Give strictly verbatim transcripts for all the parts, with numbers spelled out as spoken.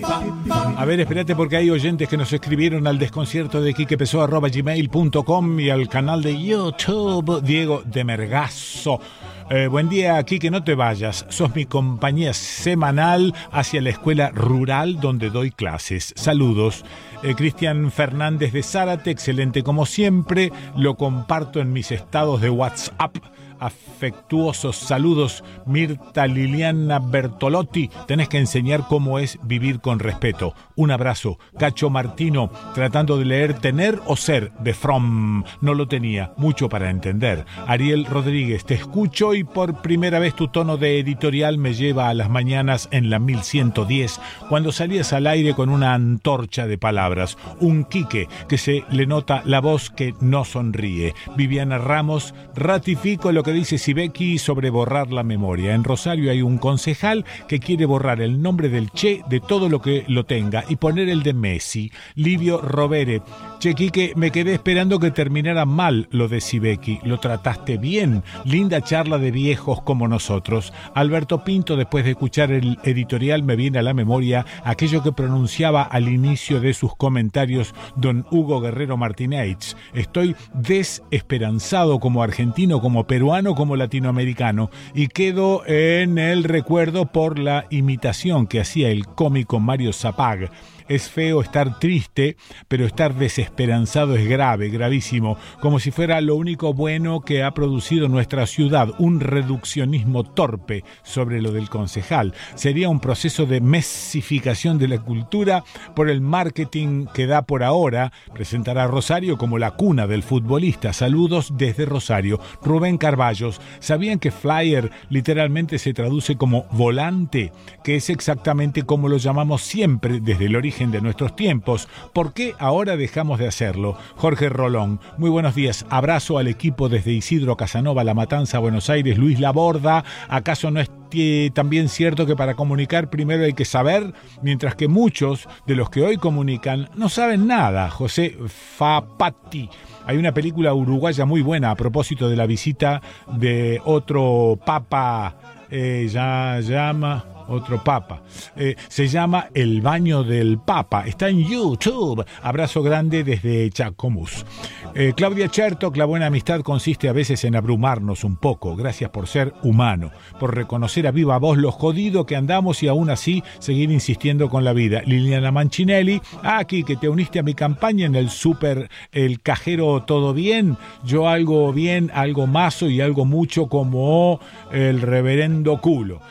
A ver, espérate porque hay oyentes que nos escribieron al desconcierto de quique pessoa arroba gmail punto com y al canal de YouTube Diego de Mergazo. Eh, buen día, Quique, no te vayas. Sos mi compañía semanal hacia la escuela rural donde doy clases. Saludos. Eh, Cristian Fernández de Zárate, excelente como siempre. Lo comparto en mis estados de WhatsApp. Afectuosos saludos, Mirta Liliana Bertolotti. Tenés que enseñar cómo es vivir con respeto. Un abrazo. Cacho Martino, tratando de leer Tener o Ser de Fromm. No lo tenía, mucho para entender. Ariel Rodríguez, te escucho y por primera vez tu tono de editorial me lleva a las mañanas en la mil ciento diez, cuando salías al aire con una antorcha de palabras. Un Quique que se le nota la voz que no sonríe. Viviana Ramos, ratifico lo que dice Sibeki sobre borrar la memoria. En Rosario hay un concejal que quiere borrar el nombre del Che de todo lo que lo tenga y poner el de Messi. Livio Rovere, che Quique, me quedé esperando que terminara mal lo de Sibeki. Lo trataste bien. Linda charla de viejos como nosotros. Alberto Pinto, después de escuchar el editorial me viene a la memoria aquello que pronunciaba al inicio de sus comentarios don Hugo Guerrero Martínez. Estoy desesperanzado como argentino, como peruano, como latinoamericano, y quedo en el recuerdo por la imitación que hacía el cómico Mario Zapag. Es feo estar triste, pero estar desesperanzado es grave, gravísimo, como si fuera lo único bueno que ha producido nuestra ciudad, un reduccionismo torpe sobre lo del concejal. Sería un proceso de mesificación de la cultura por el marketing que da por ahora. Presentará a Rosario como la cuna del futbolista. Saludos desde Rosario. Rubén Carballos, ¿sabían que flyer literalmente se traduce como volante? Que es exactamente como lo llamamos siempre desde el origen de nuestros tiempos. ¿Por qué ahora dejamos de hacerlo? Jorge Rolón, muy buenos días. Abrazo al equipo desde Isidro Casanova, La Matanza, Buenos Aires. Luis Laborda, ¿acaso no es t- también cierto que para comunicar primero hay que saber? Mientras que muchos de los que hoy comunican no saben nada. José Fapati. Hay una película uruguaya muy buena a propósito de la visita de otro papa, eh, ya llama... Otro papa. Eh, se llama El Baño del Papa. Está en YouTube. Abrazo grande desde Chacomús. Eh, Claudia Chertok, la buena amistad consiste a veces en abrumarnos un poco. Gracias por ser humano, por reconocer a viva voz lo jodido que andamos y aún así seguir insistiendo con la vida. Liliana Mancinelli, aquí que te uniste a mi campaña en el súper, el cajero todo bien, yo algo bien, algo mazo y algo mucho como el reverendo culo.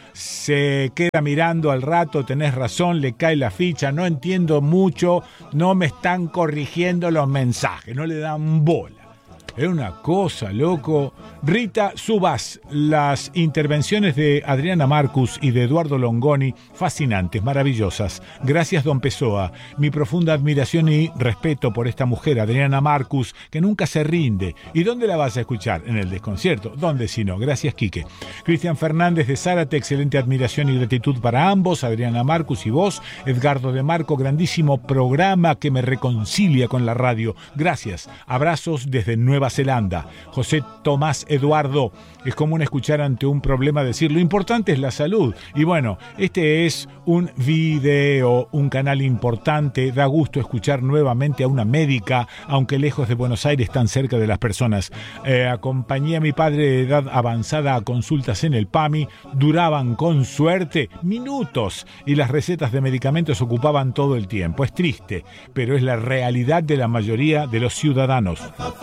Se queda mirando al rato, tenés razón, le cae la ficha, no entiendo mucho, no me están corrigiendo los mensajes, no le dan bola. Es una cosa, loco. Rita Subas, las intervenciones de Adriana Marcus y de Eduardo Longoni, fascinantes, maravillosas. Gracias, don Pessoa. Mi profunda admiración y respeto por esta mujer, Adriana Marcus, que nunca se rinde. ¿Y dónde la vas a escuchar? En el desconcierto. ¿Dónde si no? Gracias, Quique. Cristian Fernández de Zárate, excelente admiración y gratitud para ambos. Adriana Marcus y vos. Edgardo de Marco, grandísimo programa que me reconcilia con la radio. Gracias. Abrazos desde Nueva Zelanda. José Tomás Eduardo, es común escuchar ante un problema decir lo importante es la salud. Y bueno, este es un video, un canal importante. Da gusto escuchar nuevamente a una médica, aunque lejos de Buenos Aires, tan cerca de las personas. Eh, acompañé a mi padre de edad avanzada a consultas en el P A M I. Duraban con suerte minutos y las recetas de medicamentos ocupaban todo el tiempo. Es triste, pero es la realidad de la mayoría de los ciudadanos.